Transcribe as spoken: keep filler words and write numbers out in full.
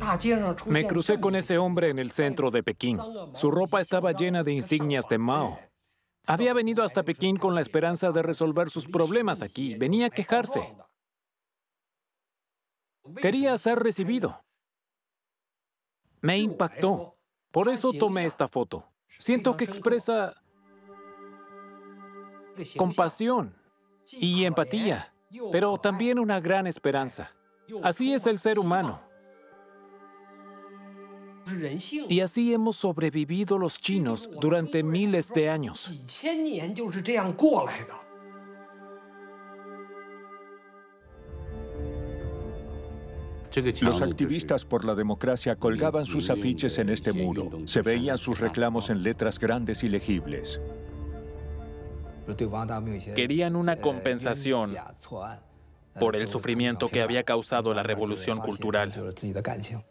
Me crucé con ese hombre en el centro de Pekín. Su ropa estaba llena de insignias de Mao. Había venido hasta Pekín con la esperanza de resolver sus problemas aquí. Venía a quejarse. Quería ser recibido. Me impactó. Por eso tomé esta foto. Siento que expresa compasión y empatía, pero también una gran esperanza. Así es el ser humano. Y así hemos sobrevivido los chinos durante miles de años. Los activistas por la democracia colgaban sus afiches en este muro. Se veían sus reclamos en letras grandes y legibles. Querían una compensación por el sufrimiento que había causado la revolución cultural.